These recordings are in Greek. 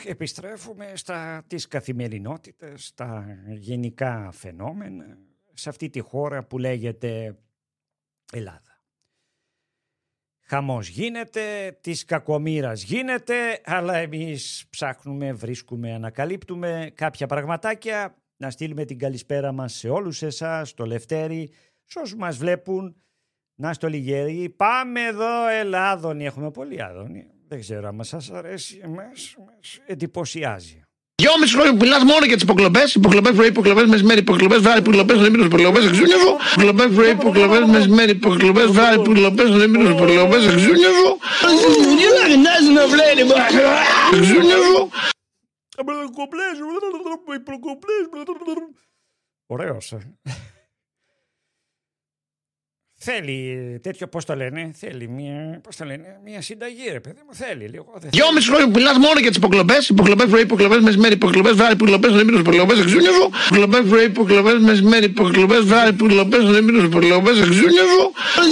Επιστρέφουμε της καθημερινότητας, στα γενικά φαινόμενα, σε αυτή τη χώρα που λέγεται Ελλάδα. Χαμός γίνεται, της κακομοίρας γίνεται, αλλά εμείς ψάχνουμε, βρίσκουμε, ανακαλύπτουμε κάποια πραγματάκια. Να στείλουμε την καλησπέρα μας σε όλους εσάς, στο Λευτέρη, σε όσους μας βλέπουν. Να στο Λιγέρι, πάμε εδώ Ελλάδονι, έχουμε πολύ Άδωνη. Δεν ξέρω αν σας αρέσει, μας εντυπωσιάζει. 2,5 χρόνια που μιλάς μόνο για τις υποκλοπές. Υποκλοπές πρωί, υποκλοπές μεσημέρι, υποκλοπές βράδυ, υποκλοπές νωρίμηνος, υποκλοπές εξούνιαζο. Υποκλοπές πρωί, υποκλοπές μεσημέρι, υποκλοπές βράδυ, υποκλοπές νωρίμηνος, υποκλοπές εξούνιαζο. Ωραίος. Θέλει τέτοιο, πώς το λένε, θέλει μια συνταγή, ρε παιδί μου, θέλει λίγο. 2,5 χρόνια που μιλάς μόνο για τις υποκλοπές. Υποκλοπές πρωί, υποκλοπές μεσημέρι, υποκλοπές βράδυ, υποκλοπές νωρίμηνος, υποκλοπές εξούνιαζο. Υποκλοπές πρωί, υποκλοπές μεσημέρι, υποκλοπές βράδυ, υποκλοπές νωρίμηνος, υποκλοπές εξούνιαζο.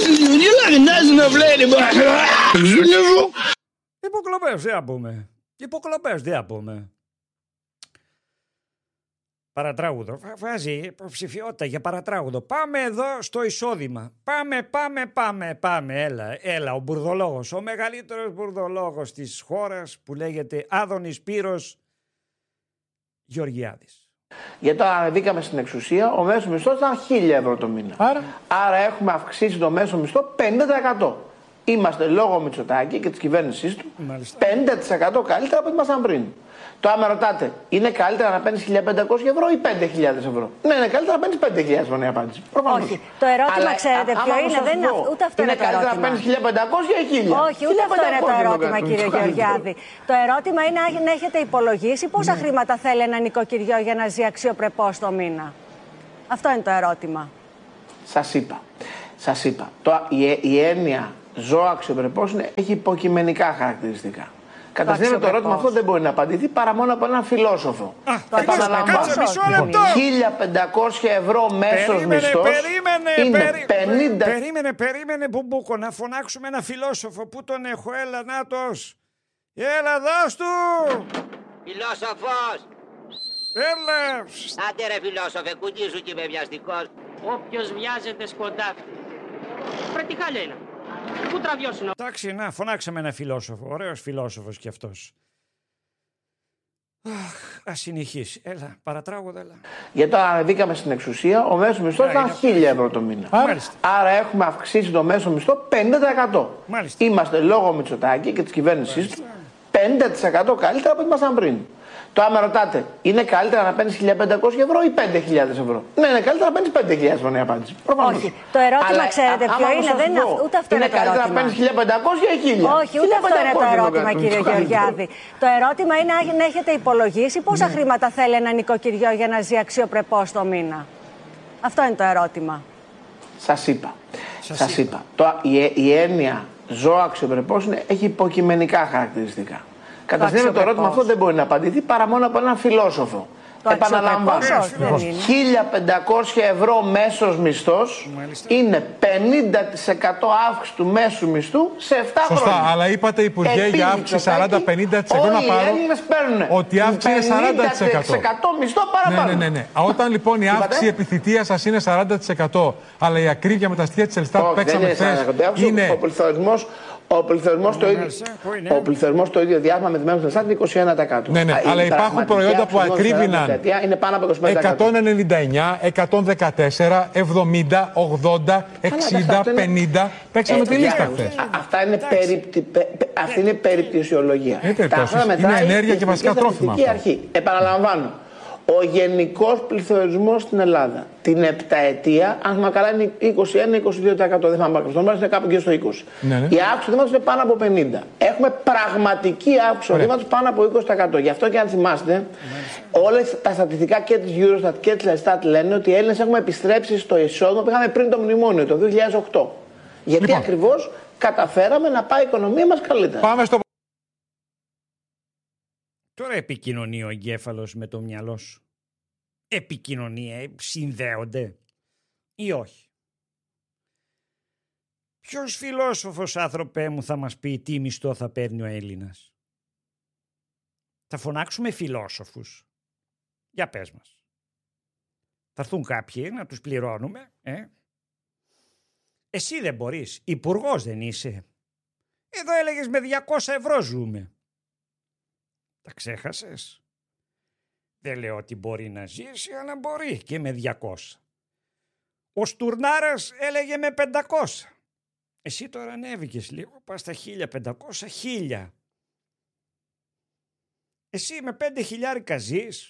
Υποκλοπές, δεν θα πούμε. Υποκλοπές, δεν θα πούμε. Παρατράγουδο. Βάζει υποψηφιότητα για παρατράγουδο. Πάμε εδώ στο εισόδημα. Πάμε. Έλα. Ο μπουρδολόγος. Ο μεγαλύτερος μπουρδολόγος της χώρας που λέγεται Άδωνης Σπύρος Γεωργιάδης. Γιατί όταν ανεβήκαμε στην εξουσία, ο μέσος μισθός ήταν 1.000 ευρώ το μήνα. Άρα έχουμε αυξήσει το μέσο μισθό 50%. Είμαστε λόγω Μητσοτάκη και της κυβέρνησής του 50% καλύτερα από ό,τι ήμασταν πριν. Το άμα ρωτάτε, είναι καλύτερα να παίρνεις 1.500 ευρώ ή 5.000 ευρώ? Ναι, είναι καλύτερα να παίρνεις 5.000 ευρώ, είναι η απάντηση. Προφανώς. Όχι. Το ερώτημα, ξέρετε ποιο είναι, δεν είναι ούτε αυτό είναι το ερώτημα. Είναι καλύτερα να παίρνεις 1.500 ή 1.000? Όχι, ούτε αυτό είναι το ερώτημα, κύριε Γεωργιάδη. Το ερώτημα είναι αν έχετε υπολογίσει πόσα χρήματα θέλει ένα νοικοκυριό για να ζει αξιοπρεπώς το μήνα. Αυτό είναι το ερώτημα. Σας είπα. Η έννοια ζω αξιοπρεπώς έχει υποκειμενικά χαρακτηριστικά. Καταρχήν το ερώτημα αυτό δεν μπορεί να απαντηθεί παρά μόνο από έναν φιλόσοφο. Επαναλαμβάνω. 1.500 ευρώ μέσος μισθός είναι 50... Περίμενε Μπουμπούκο, να φωνάξουμε ένα φιλόσοφο. Πού τον έχω? Έλα, νάτος. Έλα, δώσ' του. Φιλόσοφος. Έλα. Άντε ρε φιλόσοφε, κουνήσου και είμαι βιαστικός. Όποιος βιάζεται σκοντάφτει. Πρέπει χάλια είναι. Πού τραβιώσουν. Εντάξει, να φωνάξαμε ένα φιλόσοφο. Ωραίος φιλόσοφος κι αυτός. Ας συνεχίσει. Έλα, παρατράγουδα, έλα. Γιατί όταν ανεβήκαμε στην εξουσία, ο μέσος μισθός ήταν 1.000 ευρώ το μήνα. Άρα έχουμε αυξήσει το μέσο μισθό 50%. Μάλιστα. Είμαστε λόγω Μητσοτάκη και της κυβέρνησής του 50% καλύτερα από ό,τι ήμασταν πριν. Το άμα ρωτάτε, είναι καλύτερα να παίρνεις 1.500 ευρώ ή 5.000 ευρώ? Ναι, είναι καλύτερα να παίρνεις 5.000 ευρώ, είναι η απάντηση. Προφανώς. Όχι. Το ερώτημα, ξέρετε ποιο είναι, δεν είναι ούτε αυτό είναι το ερώτημα. Είναι καλύτερα να παίρνεις 1.500 ή 1.000? Όχι, ούτε αυτό είναι το ερώτημα, κύριε Γεωργιάδη. Το ερώτημα είναι αν έχετε υπολογίσει πόσα χρήματα θέλει ένα νοικοκυριό για να ζει αξιοπρεπώς το μήνα. Αυτό είναι το ερώτημα. Σας είπα. Η έννοια ζω αξιοπρεπώς έχει υποκειμενικά χαρακτηριστικά. Καταρχήν το ερώτημα αυτό δεν μπορεί να απαντηθεί παρά μόνο από έναν φιλόσοφο. Επαναλαμβάνω. 1.500 ευρώ μέσος μισθός είναι 50% αύξηση του μέσου μισθού σε 7 χρόνια. Σωστά, αλλά είπατε Υπουργέ για αύξηση 40-50% να πάρω. Όλοι οι Έλληνες παίρνουν ότι αύξηση είναι 40% μισθό παραπάνω. Ναι. Όταν λοιπόν η αύξηση επιθυμία σας είναι 40%, αλλά η ακρίβεια με τα στοιχεία της Ελστάτ που παίξαμε χθες είναι. Ο πληθωρισμός το ίδιο διάστημα με τη μέση του είναι 21%. Ναι, αλλά υπάρχουν προϊόντα που ακρίβηναν είναι πάνω από 199, 114, 70, 80, 60, 50. Παίξαμε τη λίστα χθες. Αυτή είναι περιπτωσιολογία. Είναι ενέργεια και βασικά τρόφιμα. Επαναλαμβάνω. Ο γενικός πληθωρισμός στην Ελλάδα την επταετία, αν θυμάμαι καλά, είναι 21-22%. Δεν θυμάμαι ακριβώς, είναι κάπου γύρω στο 20%. Ναι. Η αύξηση του δήματος είναι πάνω από 50%. Έχουμε πραγματική αύξηση του δήματος πάνω από 20%. Γι' αυτό και αν θυμάστε, όλα τα στατιστικά και της Eurostat και της Ελστάτ λένε ότι οι Έλληνες έχουμε επιστρέψει στο εισόδημα που είχαμε πριν το μνημόνιο, το 2008. Γιατί ακριβώς καταφέραμε να πάει η οικονομία μας καλύτερα. Πάμε στο... Τώρα επικοινωνεί ο εγκέφαλος με το μυαλό σου. Επικοινωνία, συνδέονται ή όχι? Ποιος φιλόσοφος, άνθρωπέ μου, θα μας πει τι μισθό θα παίρνει ο Έλληνας? Θα φωνάξουμε φιλόσοφους. Για πες μας. Θα έρθουν κάποιοι να τους πληρώνουμε. Εσύ δεν μπορείς. Υπουργός δεν είσαι. Εδώ έλεγες με 200 ευρώ ζούμε. Τα ξέχασες. Δεν λέω ότι μπορεί να ζήσει, αλλά μπορεί και με 200. Ο Στουρνάρας έλεγε με 500. Εσύ τώρα ανέβηκες λίγο, πας στα 1500, 1000. Εσύ με 5.000 ζεις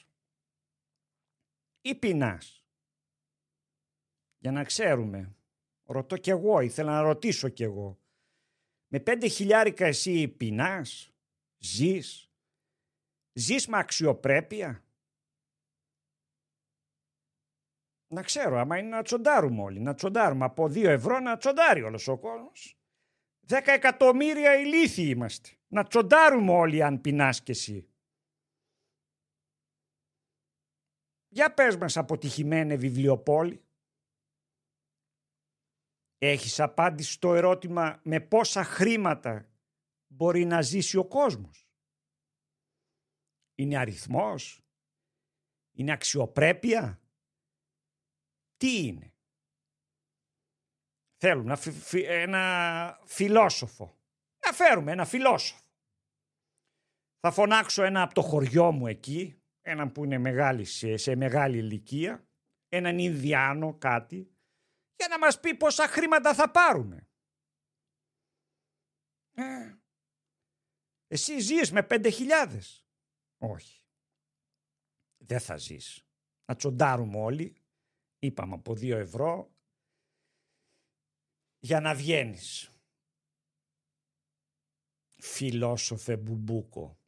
ή πεινάς? Για να ξέρουμε. Ρωτώ κι εγώ, ήθελα να ρωτήσω κι εγώ. Με 5.000 εσύ πεινάς, ζεις με αξιοπρέπεια? Να ξέρω, άμα είναι να τσοντάρουμε όλοι, να τσοντάρουμε από 2 ευρώ να τσοντάρει όλος ο κόσμος. 10 εκατομμύρια ηλίθιοι είμαστε. Να τσοντάρουμε όλοι αν πεινάς κι εσύ. Για πες μας, αποτυχημένε βιβλιοπόλη. Έχεις απάντηση στο ερώτημα με πόσα χρήματα μπορεί να ζήσει ο κόσμος? Είναι αριθμός? Είναι αξιοπρέπεια? Τι είναι? Θέλουμε ένα φιλόσοφο. Να φέρουμε ένα φιλόσοφο. Θα φωνάξω ένα από το χωριό μου εκεί, έναν που είναι σε μεγάλη ηλικία, έναν Ινδιάνο κάτι, για να μας πει πόσα χρήματα θα πάρουμε. Εσύ ζεις με 5.000? Όχι. Δεν θα ζεις. Να τσοντάρουμε όλοι. Είπαμε από 2 ευρώ για να βγαίνεις. Φιλόσοφε Μπουμπούκο.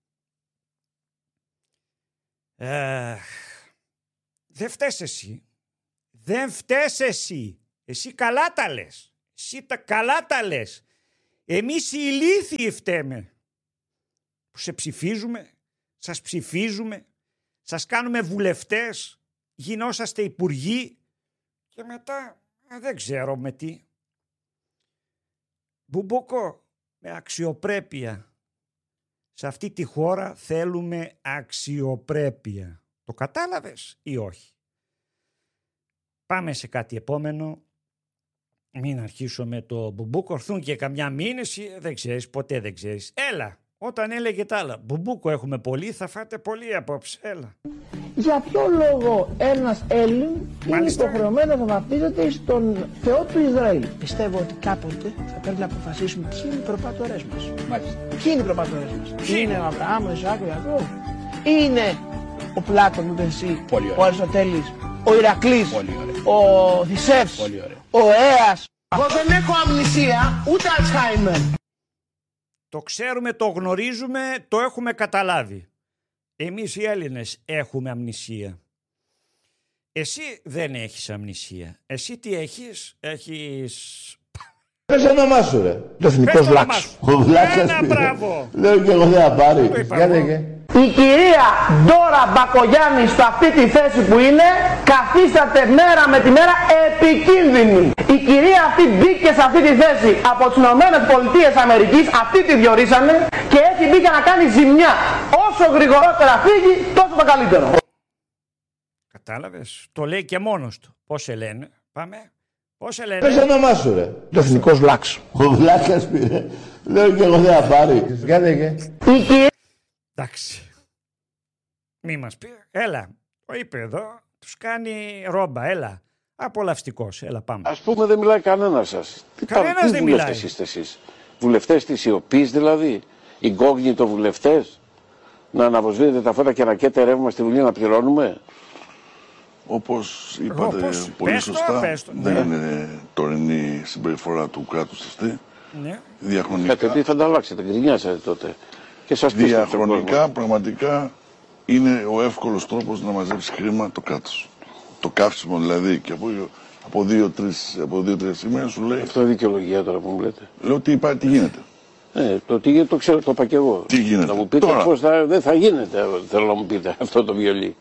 Δεν φταίς εσύ. Δεν φταίς εσύ. Εσύ καλά τα λες. Εσύ καλά τα λες. Εμείς οι ηλίθιοι φταίμε. Που σε ψηφίζουμε, σας ψηφίζουμε, σας κάνουμε βουλευτές, γινόσαστε υπουργοί και μετά δεν ξέρω με τι. Μπουμπούκο, με αξιοπρέπεια. Σε αυτή τη χώρα θέλουμε αξιοπρέπεια. Το κατάλαβες ή όχι? Πάμε σε κάτι επόμενο. Μην αρχίσω με το Μπουμπούκο. Ορθούν και καμιά μήνυση. Δεν ξέρεις, ποτέ δεν ξέρεις. Έλα, όταν έλεγε τα άλλα. Μπουμπούκο έχουμε πολύ, θα φάτε πολύ απόψε. Έλα. Για ποιο λόγο ένας Έλλην είναι υποχρεωμένο να βαπτίζεται στον Θεό του Ισραήλ? Πιστεύω ότι κάποτε θα πρέπει να αποφασίσουμε ποιοι είναι οι προπάτορές μας. Μάλιστα. Ποιοι είναι οι προπάτορές μας? Είναι ο Αβραάμ, ο Ισαάκ, ο Ιακώβ? Είναι ο Πλάτων, ο Δενσί, ο Αριστοτέλης, ο Ηρακλής, ο Θησεύς, ο Αίας? Εγώ δεν έχω αμνησία, ούτε Αλτσχάιμερ. Το ξέρουμε, το γνωρίζουμε, το έχουμε καταλάβει. Εμείς οι Έλληνες έχουμε αμνησία. Εσύ δεν έχεις αμνησία. Εσύ τι έχεις? Έχεις... Πες το όνομά σου ρε. Το εθνικός Βλάξ. Ο Βλάξας. Ένα μπράβο. Λέω και εγώ δεν θα πάρει. Η κυρία Ντόρα Μπακογιάννη σε αυτή τη θέση που είναι καθίσταται μέρα με τη μέρα επικίνδυνη. Η κυρία αυτή μπήκε σε αυτή τη θέση από τις ΗΠΑ, αυτή τη διορίσανε και έχει μπει για να κάνει ζημιά. Όσο γρηγορότερα φύγει, τόσο το καλύτερο. Κατάλαβες, το λέει και μόνος του. Πώς σε λένε, πάμε. Πώς σε λένε? Πες το όνομά σου ρε. Το εθνικός Βλάξ. Ο Βλάξας πήρε. Λέω και εγώ δεν θα πάρει. Η κυρία... Εντάξει. Μη μας πει. Έλα. Το είπε εδώ. Τους κάνει ρόμπα. Έλα. Απολαυστικός. Έλα πάμε. Ας πούμε δεν μιλάει κανένας σας. Κανένας δεν μιλάει. Τι είστε εσείς? Βουλευτές της σιωπής δηλαδή? Ιγκόγνητο βουλευτές? Να αναβοσβήνετε τα φώτα και να καίτε ρεύμα στη Βουλή να πληρώνουμε? Όπως είπατε πολύ σωστά, δεν είναι τωρινή συμπεριφορά του κράτους αυτή. Ναι. Διαχρονικά. Κάτι θα τα αλλάξετε, γκρινιάσατε τότε. Και σας διαχρονικά πραγματικά είναι ο εύκολος τρόπος να μαζέψει χρήμα το κράτος. Το καύσιμο δηλαδή και από 2-3 σημεία σου λέει. Αυτό είναι δικαιολογία τώρα που μου λέτε. Λέω τι γίνεται. Το τι γίνεται το ξέρω, το είπα και εγώ. Τι γίνεται. Να μου πείτε πώς δεν θα γίνεται, θέλω να μου πείτε αυτό το βιολί.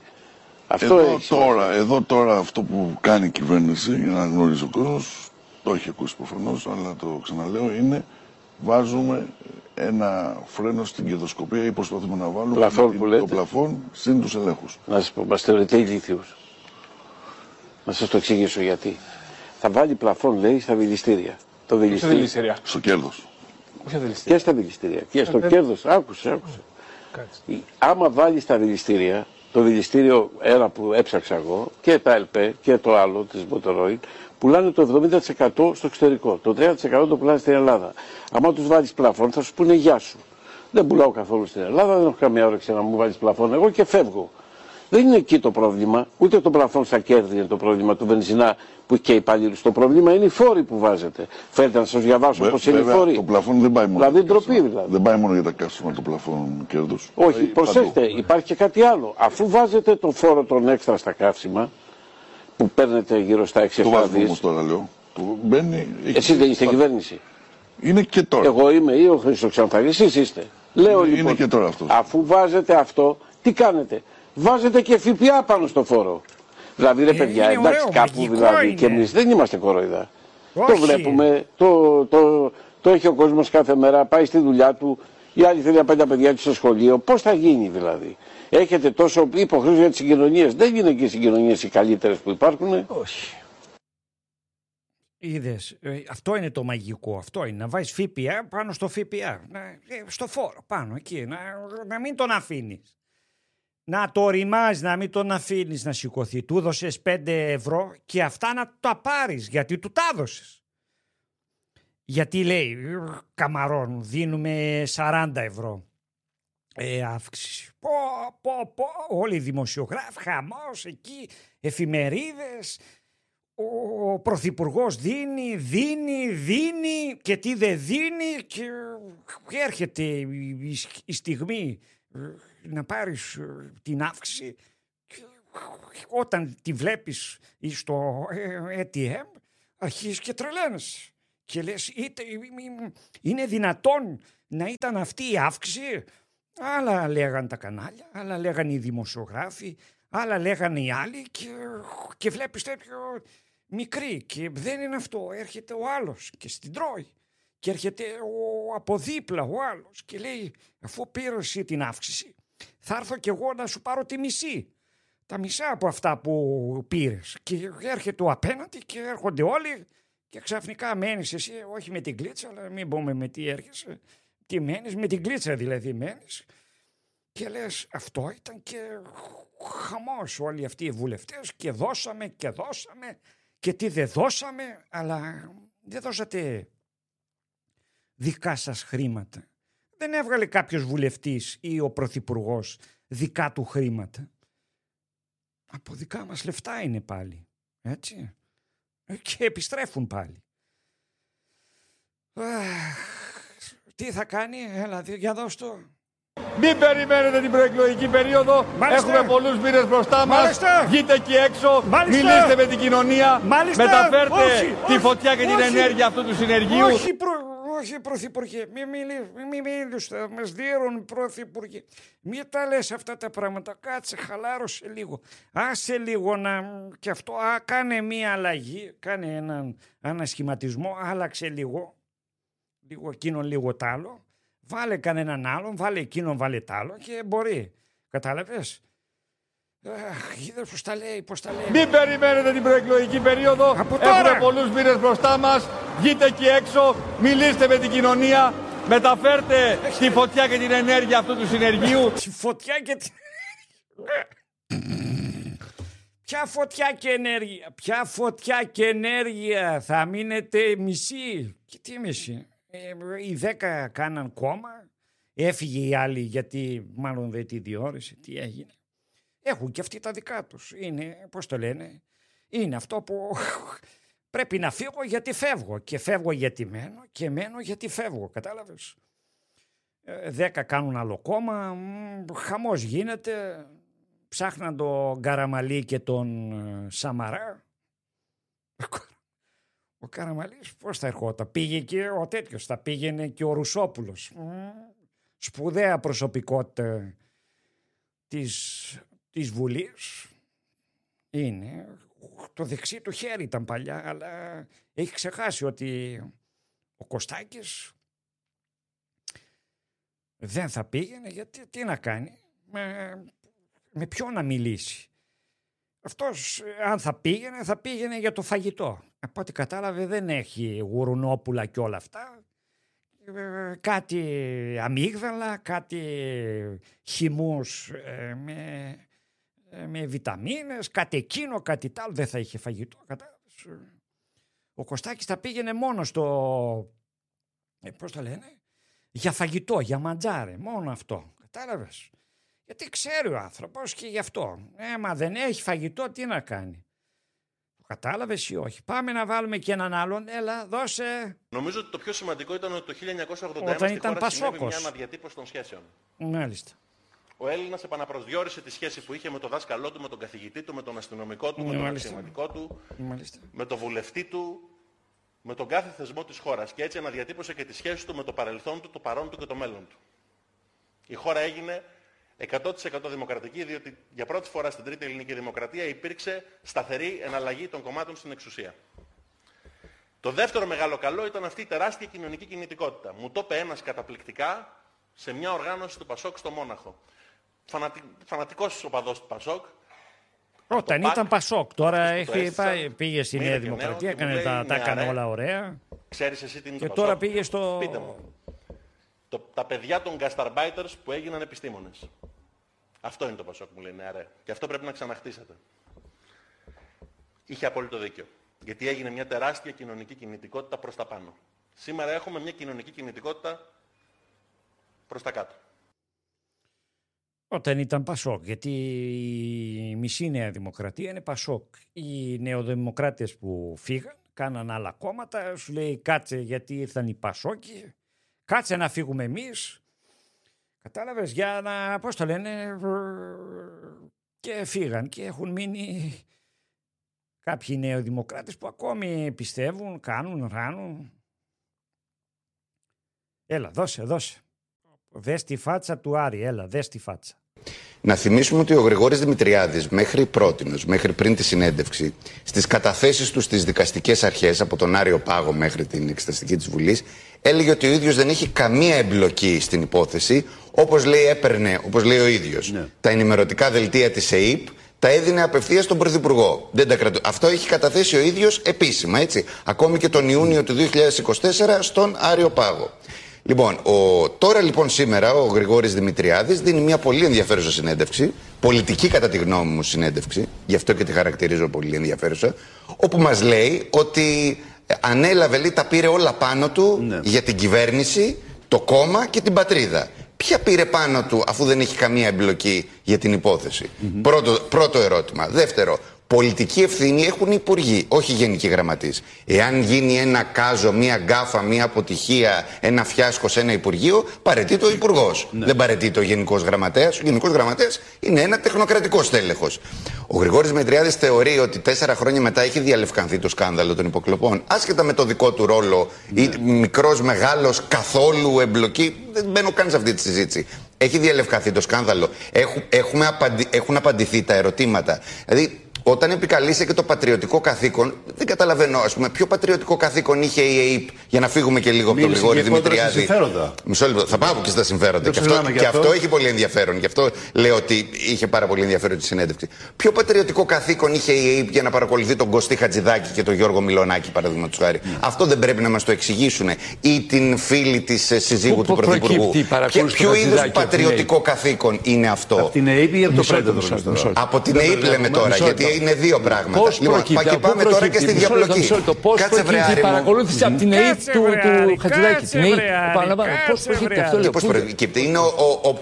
Εδώ τώρα αυτό που κάνει η κυβέρνηση, για να γνωρίζει ο κόσμος, το έχει ακούσει προφανώς, αλλά το ξαναλέω, είναι βάζουμε ένα φρένο στην κερδοσκοπία ή προσπαθούμε να βάλουμε πλαφόν το πλαφόν συν τους ελέγχους. Να σας πω, μας θεωρείτε ηλίθιους. Να σας το εξηγήσω γιατί. Θα βάλει πλαφόν, λέει, στα δηληστήρια. Το δηληστήριο. Στο κέρδος. Και στα δηληστήρια. Και στο κέρδος. Άκουσε. Άμα βάλει στα δηληστήρια, το δηληστήριο ένα που έψαξα εγώ και τα ΕΛΠΕ και το άλλο της Motoroid, πουλάνε το 70% στο εξωτερικό. Το 30% το πουλάνε στην Ελλάδα. Άμα τους βάλεις πλαφόν θα σου πούνε γεια σου. Δεν πουλάω καθόλου στην Ελλάδα, δεν έχω καμία όρεξη να μου βάλεις πλαφόν εγώ και φεύγω. Δεν είναι εκεί το πρόβλημα, ούτε το πλαφόν στα κέρδη είναι το πρόβλημα του βενζινά που έχει και υπαλλήλους. Το πρόβλημα είναι οι φόροι που βάζετε. Φέρετε να σας διαβάσω πώς είναι οι φόροι. Το πλαφόν δεν πάει μόνο. Δηλαδή ντροπή δηλαδή. Δεν πάει μόνο για τα καύσιμα το πλαφόν κέρδους. Όχι, προσέξτε, υπάρχει και κάτι άλλο. Αφού βάζετε το φόρο των έξτρα στα καύσιμα, που παίρνετε γύρω στα 6-7 το βάζουμε όμως τώρα, λέω. Εσείς δεν είστε κυβέρνηση. Είναι και τώρα. Εγώ είμαι ή ο Χρήστος Ξανθαλής, εσείς είστε. Λέω είναι λοιπόν, και τώρα αυτό. Αφού βάζετε αυτό, τι κάνετε. Βάζετε και ΦΠΑ πάνω στο φόρο. Δηλαδή ρε παιδιά, εντάξει ωραίο, κάπου δηλαδή είναι. Και εμείς δεν είμαστε κορόιδα. Όχι. Το βλέπουμε, το έχει ο κόσμος κάθε μέρα, πάει στη δουλειά του, η άλλη θέλει να πάει τα παιδιά του στο σχολείο. Πώς θα γίνει δηλαδή. Έχετε τόσο υποχρέωση για τις συγκοινωνίες. Δεν είναι και οι συγκοινωνίες οι καλύτερες που υπάρχουν. Όχι. Είδες, αυτό είναι το μαγικό, αυτό είναι, να βάζεις ΦΠΑ πάνω στο ΦΠΑ, στο φόρο πάνω εκεί, να μην τον αφήνεις. Να το ρημάζει, να μην τον αφήνεις να σηκωθεί. Του δώσες 5 ευρώ και αυτά να τα πάρεις, γιατί του τα έδωσες. Γιατί λέει, καμαρών, δίνουμε 40 ευρώ αύξηση. Όλοι οι δημοσιογράφοι, χαμός εκεί, εφημερίδες. Ο Πρωθυπουργός δίνει και τι δεν δίνει και έρχεται η στιγμή να πάρεις την αύξηση και όταν τη βλέπεις στο ATM αρχίζεις και τρελαίνεσαι και λες είναι δυνατόν να ήταν αυτή η αύξηση. Άλλα λέγαν τα κανάλια, άλλα λέγαν οι δημοσιογράφοι, άλλα λέγαν οι άλλοι και βλέπεις τέτοιο μικρή και δεν είναι αυτό. Έρχεται ο άλλος και στην τρώει και έρχεται από δίπλα ο άλλος και λέει αφού πήρες εσύ την αύξηση θα έρθω κι εγώ να σου πάρω τη μισή. Τα μισά από αυτά που πήρες. Και έρχεται ο απέναντι και έρχονται όλοι και ξαφνικά μένεις εσύ, όχι με την κλίτσα, αλλά μην πούμε με τι έρχεσαι. Τι μένεις, με την κλίτσα δηλαδή μένεις. Και λες αυτό ήταν και χαμός όλοι αυτοί οι βουλευτές και δώσαμε και τι δεν δώσαμε, αλλά δεν δώσατε δικά σας χρήματα. Δεν έβγαλε κάποιος βουλευτής ή ο πρωθυπουργός δικά του χρήματα. Από δικά μας λεφτά είναι πάλι, έτσι. Και επιστρέφουν πάλι. Τι θα κάνει, έλα, για δώσ' το. Μην περιμένετε την προεκλογική περίοδο. Μάλιστα. Έχουμε πολλούς μήνες μπροστά μας. Μάλιστα. Βγείτε εκεί έξω. Μάλιστα. Μιλήστε με την κοινωνία. Μάλιστα. Μεταφέρτε τη φωτιά και την ενέργεια αυτού του συνεργείου. Όχι, Πρωθυπουργέ. Μην μιλήσετε. Μας δίνουν, Πρωθυπουργέ. Μην τα λες αυτά τα πράγματα. Κάτσε, χαλάρωσε λίγο. Άσε λίγο και αυτό. Κάνε μία αλλαγή. Κάνε έναν ανασχηματισμό. Άλλαξε λίγο. Λίγο εκείνον, λίγο τ' άλλο. Βάλε κανέναν άλλον, βάλε εκείνον, βάλε τ' άλλο και μπορεί. Κατάλαβες. Είδες πώς τα λέει. Μην περιμένετε την προεκλογική περίοδο. Έχουμε πολλούς μήνες μπροστά μας. Βγείτε εκεί έξω, μιλήστε με την κοινωνία. Μεταφέρτε τη φωτιά και την ενέργεια αυτού του συνεργείου. Τη φωτιά και την... Ποια φωτιά και ενέργεια. Ποια φωτιά και ενέργεια. Θα μείνετε μισή. Και τι μισή. Οι 10 κάναν κόμμα, έφυγε οι άλλοι γιατί μάλλον δεν τη διόρισε, τι έγινε. Έχουν και αυτοί τα δικά τους. Είναι, πώς το λένε, είναι αυτό που πρέπει να φύγω γιατί φεύγω και φεύγω γιατί μένω και μένω γιατί φεύγω, κατάλαβες. 10 κάνουν άλλο κόμμα, χαμός γίνεται, ψάχναν τον Καραμαλή και τον Σαμαρά. Ο Καραμαλής πώς θα ερχόταν, πήγε και ο τέτοιος, θα πήγαινε και ο Ρουσόπουλος. Σπουδαία προσωπικότητα της Βουλής. Είναι, το δεξί του χέρι ήταν παλιά, αλλά έχει ξεχάσει ότι ο Κωστάκης Δεν θα πήγαινε γιατί τι να κάνει, με ποιον να μιλήσει. Αυτός αν θα πήγαινε για το φαγητό. Από ό,τι κατάλαβε δεν έχει γουρουνόπουλα και όλα αυτά. Κάτι αμύγδαλα, κάτι χυμούς με βιταμίνες, κάτι εκείνο, κάτι τ' άλλο. Δεν θα είχε φαγητό. Ο Κωστάκης θα πήγαινε μόνο στο, πώς το λένε, για φαγητό, για μαντζάρε, μόνο αυτό. Κατάλαβες. Γιατί ξέρει ο άνθρωπος και γι' αυτό. Μα δεν έχει φαγητό, τι να κάνει. Το κατάλαβες ή όχι. Πάμε να βάλουμε και έναν άλλον. Έλα, δώσε. Νομίζω ότι το πιο σημαντικό ήταν ότι το 1981 στη χώρα συνέβη μια αναδιατύπωση των σχέσεων. Μάλιστα. Ο Έλληνας επαναπροσδιορίσε τη σχέση που είχε με τον δάσκαλό του, με τον καθηγητή του, με τον αστυνομικό του, με τον αξιωματικό του, με τον βουλευτή του, με τον κάθε θεσμό της χώρας. Και έτσι αναδιατύπωσε και τη σχέση του με το παρελθόν του, το παρόν του και το μέλλον του. Η χώρα έγινε 100% δημοκρατική, διότι για πρώτη φορά στην Τρίτη Ελληνική Δημοκρατία υπήρξε σταθερή εναλλαγή των κομμάτων στην εξουσία. Το δεύτερο μεγάλο καλό ήταν αυτή η τεράστια κοινωνική κινητικότητα. Μου το είπε ένας καταπληκτικά σε μια οργάνωση του Πασόκ στο Μόναχο. Φανατικός οπαδός του Πασόκ. Όταν ήταν Πασόκ, τώρα πήγε στη Νέα Δημοκρατία, τα έκανε όλα ωραία. Ξέρεις εσύ τι είναι και το τώρα Πασόκ? πήγε στο... Πείτε μου. Τα παιδιά των γκασταρμπάιτερς που έγιναν επιστήμονες. Αυτό είναι το Πασόκ, μου λέει, ναι, ρε. Και αυτό πρέπει να ξαναχτίσετε. Είχε απόλυτο δίκιο. Γιατί έγινε μια τεράστια κοινωνική κινητικότητα προς τα πάνω. Σήμερα έχουμε μια κοινωνική κινητικότητα προς τα κάτω. Όταν ήταν Πασόκ, γιατί η μισή Νέα Δημοκρατία είναι Πασόκ. Οι νεοδημοκράτες που φύγαν, κάναν άλλα κόμματα, σου λέει κάτσε γιατί ήρθαν οι Πασόκοι, κάτσε να φύγουμε εμείς. Κατάλαβες, για να, πώς το λένε, και φύγαν και έχουν μείνει κάποιοι νεοδημοκράτες που ακόμη πιστεύουν, κάνουν, ράνουν. Έλα, δώσε. Δες τη φάτσα του Άρη, έλα, δες τη φάτσα. Να θυμίσουμε ότι ο Γρηγόρης Δημητριάδης μέχρι πρότινος, μέχρι πριν τη συνέντευξη, στις καταθέσεις του στις δικαστικές αρχές, από τον Άριο Πάγο μέχρι την Εξεταστική της Βουλής, έλεγε ότι ο ίδιος δεν έχει καμία εμπλοκή στην υπόθεση, όπως λέει ο ίδιος. Ναι. Τα ενημερωτικά δελτία της ΕΕΠ τα έδινε απευθείας στον Πρωθυπουργό. Αυτό έχει καταθέσει ο ίδιος επίσημα, έτσι. Ακόμη και τον Ιούνιο του 2024 στον Άριο Πάγο. Λοιπόν, τώρα λοιπόν σήμερα ο Γρηγόρης Δημητριάδης δίνει μια πολύ ενδιαφέρουσα συνέντευξη, πολιτική κατά τη γνώμη μου συνέντευξη, γι' αυτό και τη χαρακτηρίζω πολύ ενδιαφέρουσα, όπου μας λέει ότι ανέλαβε, τα πήρε όλα πάνω του για την κυβέρνηση, το κόμμα και την πατρίδα. Ποια πήρε πάνω του αφού δεν έχει καμία εμπλοκή για την υπόθεση? Πρώτο ερώτημα. Δεύτερο, πολιτική ευθύνη έχουν οι υπουργοί, όχι οι γενικοί γραμματείς. Εάν γίνει ένα κάζο, μία γκάφα, μία αποτυχία, ένα φιάσκο σε ένα υπουργείο, παραιτείται ο υπουργός. Δεν παραιτείται ο γενικός γραμματέας. Ο γενικός γραμματέας είναι ένα τεχνοκρατικό στέλεχος. Ο Γρηγόρης Δημητριάδης θεωρεί ότι 4 χρόνια μετά έχει διαλευκανθεί το σκάνδαλο των υποκλοπών, άσχετα με το δικό του ρόλο, ή μικρός, μεγάλος, καθόλου εμπλοκή. Δεν μπαίνω καν σε αυτή τη συζήτηση. Έχει διαλευκανθεί το σκάνδαλο. Έχουν απαντηθεί τα ερωτήματα. Δηλαδή, όταν επικαλείσαι και το πατριωτικό καθήκον, δεν καταλαβαίνω, ας πούμε, ποιο πατριωτικό καθήκον είχε η ΕΕΠ, για να φύγουμε και λίγο από τον Γρηγόρη Δημητριάδη. Μισό λεπτό, θα πάω και στα συμφέροντα. Και αυτό έχει πολύ ενδιαφέρον. Γι' αυτό λέω ότι είχε πάρα πολύ ενδιαφέρον τη συνέντευξη. Ποιο πατριωτικό καθήκον είχε η ΕΕΠ για να παρακολουθεί τον Κωστή Χατζηδάκη και τον Γιώργο Μιλονάκη, παραδείγματος χάρη? Αυτό δεν πρέπει να μας το εξηγήσουν? Ή την φίλη της συζύγου του Πρωθυπουργού? Ποιο είδους πατριωτικό καθήκον είναι αυτό? Από την ΕΕΠ ή από το Πρέντεδο? Από την ΕΕΠ λέμε τώρα, γιατί είναι δύο πράγματα. Λοιπόν, και πάμε τώρα και στη διαπλοκή. Κάτσε βρε Άρη μου. Παρακολούθησε από την ΕΕΠ του Χατζηδάκη. Πώς προκύπτει αυτό? Πώς προκύπτει? Είναι ο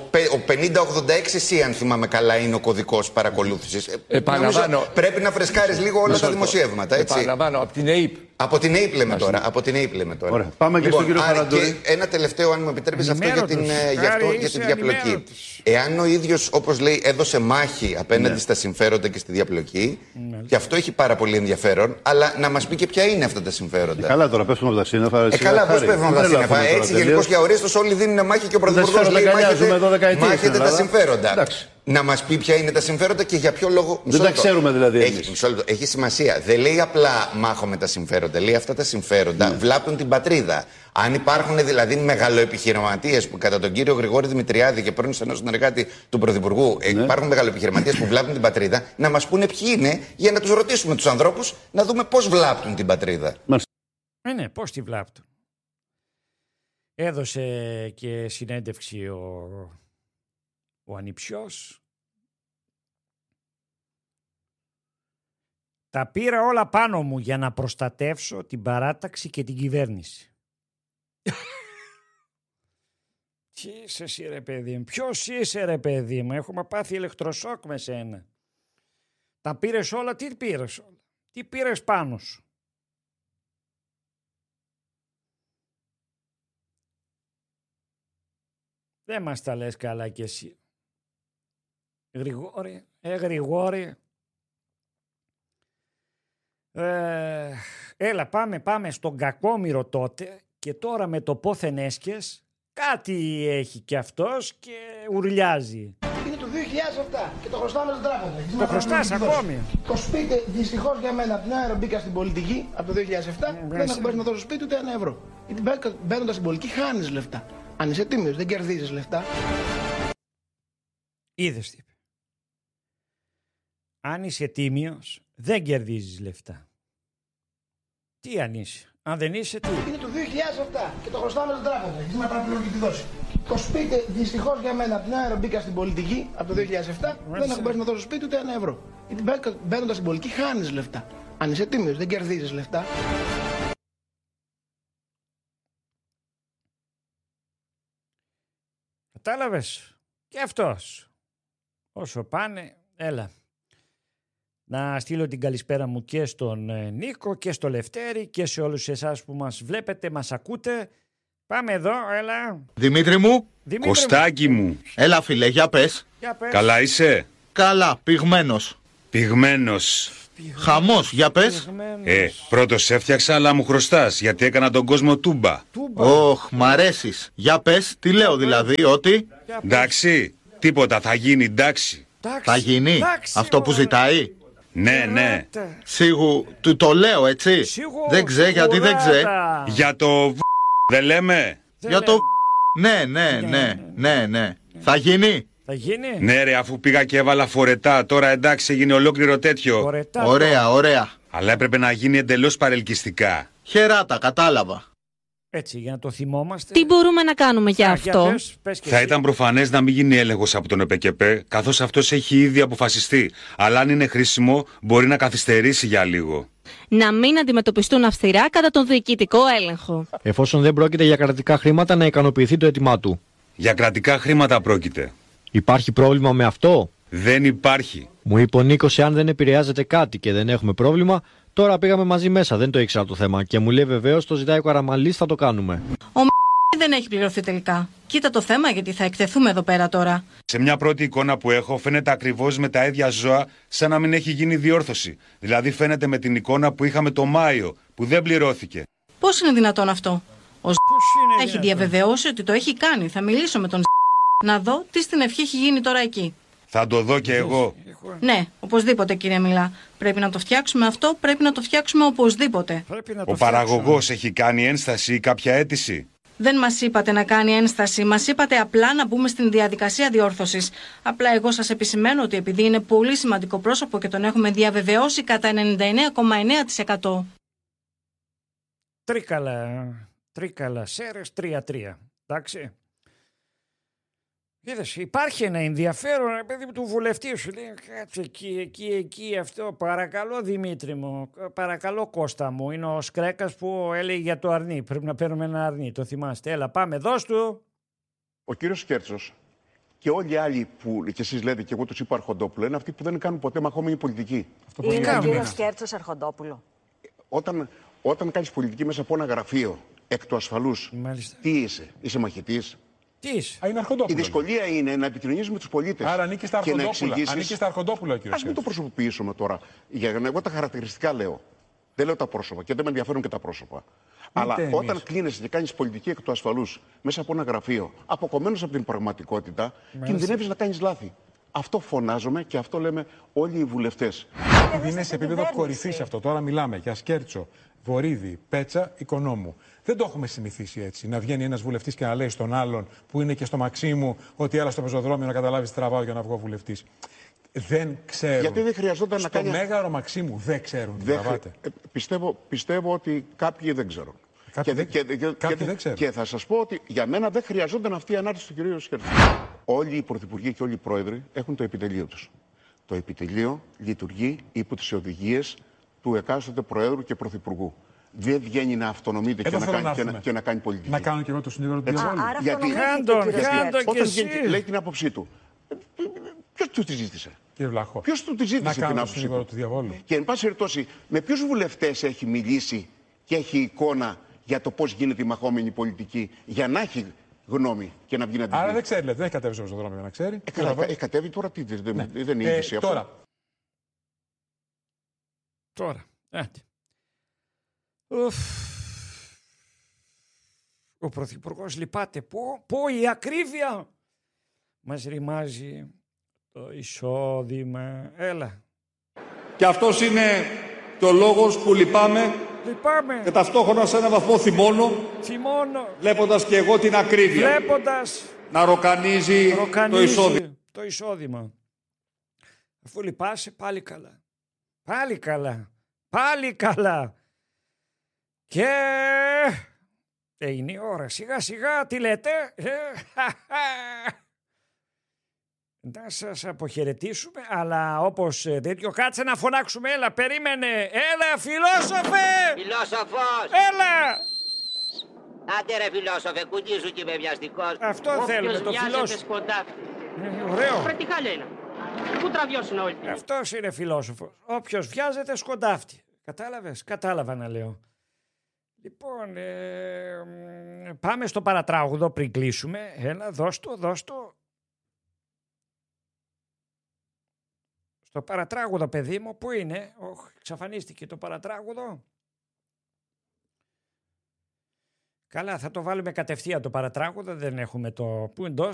5086C, αν θυμάμαι καλά, είναι ο κωδικός παρακολούθησης. Πρέπει να φρεσκάρεις λίγο όλα τα δημοσιεύματα. Επαναλαμβάνω, από την ΕΕΠ. Από την ΕΕΠ λέμε τώρα. Από την ΕΕΠ λέμε τώρα. Ωραία. Πάμε και στον κύριο Χαραντούρη. Ένα τελευταίο, αν μου επιτρέπεις, αυτό για τη διαπλοκή. Εάν ο ίδιος, όπως λέει, έδωσε μάχη απέναντι στα συμφέροντα και στη διαπλοκή, και αυτό έχει πάρα πολύ ενδιαφέρον, αλλά να μας πει και ποια είναι αυτά τα συμφέροντα. Καλά, τώρα πέφτουμε από τα σύννεφα. Καλά, πώς πέφτουμε από τα σύννεφα? Έτσι, γενικώς και αορίστως όλοι δίνουν μάχη και ο Πρωθυπουργός λέει μάχεται τα συμφέροντα. να μας πει ποια είναι τα συμφέροντα και για ποιο λόγο. Δεν τα ξέρουμε δηλαδή. Έχει σημασία. Δεν λέει απλά μάχομαι τα συμφέροντα. Λέει αυτά τα συμφέροντα βλάπτουν την πατρίδα. Αν υπάρχουν δηλαδή μεγαλοεπιχειρηματίες που κατά τον κύριο Γρηγόρη Δημητριάδη και πρώην στενό συνεργάτη του Πρωθυπουργού υπάρχουν μεγαλοεπιχειρηματίες που βλάπτουν την πατρίδα, να μας πούνε ποιοι είναι για να τους ρωτήσουμε τους ανθρώπους να δούμε πώς βλάπτουν την πατρίδα. Ναι, πώς τη βλάπτουν. Έδωσε και συνέντευξη ο ανιψιός. Τα πήρα όλα πάνω μου για να προστατεύσω την παράταξη και την κυβέρνηση. Τι είσαι εσύ ρε παιδί μου, ποιος είσαι ρε παιδί μου, έχουμε πάθει ηλεκτροσόκ με σένα. Τα πήρες όλα, τι πήρες όλα, τι πήρες πάνω σου. Δεν μας τα λες καλά κι εσύ. Γρηγόρη. Έλα πάμε στον Κακόμοιρο τότε και τώρα με το πόθεν έσχες κάτι έχει κι αυτός και ουρλιάζει. Είναι το 2007 και το χρωστάμε στην τράπεζα. Το χρωστάς ακόμη. Το σπίτι δυστυχώς για μένα από την ώρα μπήκα στην πολιτική από το 2007 δεν έχω μπορέσει να δώσω σπίτι ούτε ένα ευρώ. Γιατί μπαίνοντας στην πολιτική χάνεις λεφτά. Αν είσαι τίμιος δεν κερδίζεις λεφτά. Είδες τι είπε. Αν είσαι τίμιος δεν κερδίζεις λεφτά. Τι αν είσαι. Αν δεν είσαι τι. Είναι το 2007 και το χρωστάμε στην τράπεζα. Γιατί με πρέπει να τη δώσει. Το σπίτι δυστυχώς για μένα από την ώρα μπήκα στην πολιτική από το 2007 δεν έχω μπορέσει να δώσω σπίτι ούτε ένα ευρώ. Γιατί μπαίνοντας στην πολιτική χάνεις λεφτά. Αν είσαι τίμιος δεν κερδίζεις λεφτά. Κατάλαβες. Και αυτός. Όσο πάνε, έλα. Να στείλω την καλησπέρα μου και στον Νίκο και στο Λευτέρη και σε όλους εσάς που μας βλέπετε, μας ακούτε. Πάμε εδώ, έλα. Δημήτρη μου. Κωστάκι μου. Έλα φίλε, για πες. Καλά είσαι. Καλά, πυγμένος. Πυγμένος. Χαμός, για πες. Πρώτος έφτιαξα αλλά μου χρωστάς γιατί έκανα τον κόσμο τούμπα. Όχ, μ' αρέσεις. Για πες, τι λέω δηλαδή, ότι. Εντάξει, τίποτα, θα γίνει εντάξει. Θα γίνει, αυτό που ζητάει. Ναι. Σίγου, του το λέω έτσι. Δεν ξέ, γιατί δεν ξέ. Για το δεν λέμε. Για το ναι. Θα γίνει. Θα γίνει. Ναι ρε, αφού πήγα και έβαλα φορετά, τώρα εντάξει έγινε ολόκληρο τέτοιο. Ωραία. Αλλά έπρεπε να γίνει εντελώς παρελκυστικά. Χεράτα, κατάλαβα. Έτσι, για να το θυμόμαστε. Τι μπορούμε να κάνουμε για αυτό. Πες θα ήταν προφανές να μην γίνει έλεγχος από τον ΕΠΚΕΠΕ, καθώς αυτός έχει ήδη αποφασιστεί. Αλλά αν είναι χρήσιμο, μπορεί να καθυστερήσει για λίγο. Να μην αντιμετωπιστούν αυστηρά κατά τον διοικητικό έλεγχο. Εφόσον δεν πρόκειται για κρατικά χρήματα, να ικανοποιηθεί το αίτημά του. Για κρατικά χρήματα πρόκειται. Υπάρχει πρόβλημα με αυτό? Δεν υπάρχει. Μου είπε ο Νίκος, εάν δεν επηρεάζεται κάτι και δεν έχουμε πρόβλημα. Τώρα πήγαμε μαζί μέσα, δεν το ήξερα το θέμα. Και μου λέει βεβαίως το ζητάει ο Καραμανλής, θα το κάνουμε. Ο δεν έχει πληρωθεί τελικά. Κοίτα το θέμα, γιατί θα εκτεθούμε εδώ πέρα τώρα. Σε μια πρώτη εικόνα που έχω, φαίνεται ακριβώς με τα ίδια ζώα, σαν να μην έχει γίνει διόρθωση. Δηλαδή, φαίνεται με την εικόνα που είχαμε το Μάιο, που δεν πληρώθηκε. Πώς είναι δυνατόν αυτό? Ο έχει διαβεβαιώσει ότι το έχει κάνει. Θα μιλήσω με τον να δω τι στην ευχή έχει γίνει τώρα εκεί. Θα το δω και εγώ. Ναι, οπωσδήποτε κύριε Μιλά. Πρέπει να το φτιάξουμε αυτό, πρέπει να το φτιάξουμε οπωσδήποτε. Ο παραγωγός έχει κάνει ένσταση ή κάποια αίτηση? Δεν μας είπατε να κάνει ένσταση, μας είπατε απλά να μπούμε στην διαδικασία διόρθωσης. Απλά εγώ σας επισημαίνω ότι επειδή είναι πολύ σημαντικό πρόσωπο και τον έχουμε διαβεβαιώσει κατά 99,9%. Τρίκαλα, Σέρες 3-3. Εντάξει. Είδες, υπάρχει ένα ενδιαφέρον, παιδί του βουλευτή σου. Λέει, κάτσε εκεί, αυτό. Παρακαλώ Δημήτρη μου, παρακαλώ Κώστα μου. Είναι ο Σκρέκας που έλεγε για το αρνί. Πρέπει να παίρνουμε ένα αρνί, το θυμάστε. Έλα, πάμε, δώσ' του. Ο κύριος Σκέρτσος και όλοι οι άλλοι που και εσείς λέτε και εγώ τους είπα Αρχοντόπουλο είναι αυτοί που δεν κάνουν ποτέ μαχόμενη πολιτική. Είναι ο κύριος Σκέρτσος Αρχοντόπουλο. Όταν κάνεις πολιτική μέσα από ένα γραφείο εκ του ασφαλούς, τι είσαι μαχητής? Η δυσκολία είναι να επικοινωνείς με τους πολίτες. Άρα ανήκει στα Αρχοντόπουλα, κύριε. Ας μην το προσωποποιήσουμε τώρα. Εγώ τα χαρακτηριστικά λέω. Δεν λέω τα πρόσωπα και δεν με ενδιαφέρουν και τα πρόσωπα. Αλλά όταν κλείνεσαι και κάνεις πολιτική εκ του ασφαλούς μέσα από ένα γραφείο, αποκομμένος από την πραγματικότητα, κινδυνεύεις να κάνεις λάθη. Αυτό φωνάζουμε και αυτό λέμε όλοι οι βουλευτές. Είναι σε επίπεδο κορυφής αυτό. Τώρα μιλάμε για Σκέρτσο, Βορίδη, Πέτσα, Οικονόμου. Δεν το έχουμε συνηθίσει έτσι. Να βγαίνει ένας βουλευτής και να λέει στον άλλον που είναι και στο Μαξίμου ότι έλα στο πεζοδρόμιο να καταλάβεις τραβάω για να βγω βουλευτής. Δεν ξέρουν. Γιατί δεν χρειαζόταν να κάνει. Στο Μέγαρο Μαξίμου δεν ξέρουν. Πιστεύω ότι κάποιοι δεν ξέρουν. Κάποιοι δεν ξέρουν. Και θα σας πω ότι για μένα δεν χρειαζόταν αυτή η ανάρτηση του κ. Σκέρτσου. Όλοι οι πρωθυπουργοί και όλοι οι πρόεδροι έχουν το επιτελείο τους. Το επιτελείο λειτουργεί υπό τις οδηγίες του εκάστοτε προέδρου και πρωθυπουργού. Δεν βγαίνει να αυτονομείται και να κάνει πολιτική. Να κάνω και εγώ το συνήγορο του διαβόλου. Γιατί όταν βγαίνει λέει την άποψή του. Ποιος του τη ζήτησε. Κύριε Βλαχό. Ποιος του τη ζήτησε την άποψή του διαβόλου. Και εν πάση περιπτώσει, με ποιους βουλευτές έχει μιλήσει και έχει εικόνα για το πώς γίνεται η μαχόμενη πολιτική, για να έχει γνώμη και να βγει να την πει. Άρα δεν ξέρει, δεν έχει κατέβει στο πεζοδρόμιο για να ξέρει. Έχει κατέβει τώρα, δεν είναι είδηση αυτό. Τώρα. Ο Πρωθυπουργός λυπάται. Πού η ακρίβεια μας ρημάζει το εισόδημα. Έλα. Και αυτός είναι και ο λόγος που λυπάμαι. Και ταυτόχρονα σε έναν βαθμό θυμώνω. Βλέποντας και εγώ την ακρίβεια. Να ροκανίζει το εισόδημα. Το εισόδημα. Αφού λυπάσαι, πάλι καλά. Πάλι καλά. Πάλι καλά. Και είναι η ώρα. Σιγά σιγά τι λέτε. Να σας αποχαιρετήσουμε, αλλά όπως τέτοιο κάτσε να φωνάξουμε. Έλα, περίμενε. Έλα, φιλόσοφε. Φιλόσοφος. Έλα. Άντε ρε φιλόσοφε, κουνήσου και με βιαστικός. Αυτό θέλουμε, το φιλόσοφο. Ωραίο. Πρατιχαλένα. Πού τραβιώσουν όλοι. Αυτός είναι φιλόσοφος. Όποιος βιάζεται σκοντάφτει. Κατάλαβες, κατάλαβα να λέω. Λοιπόν, πάμε στο παρατράγουδο πριν κλείσουμε. Έλα, δώσ' το. Στο παρατράγουδο, παιδί μου, πού είναι? Εξαφανίστηκε το παρατράγουδο. Καλά, θα το βάλουμε κατευθείαν το παρατράγουδο. Δεν έχουμε το... Πού εντός?